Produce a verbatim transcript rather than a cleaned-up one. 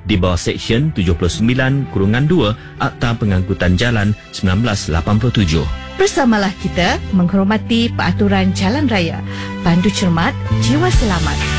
di bawah Seksyen tujuh puluh sembilan dua Akta Pengangkutan Jalan seribu sembilan ratus lapan puluh tujuh. Bersamalah kita menghormati peraturan jalan raya. Pandu cermat, jiwa selamat.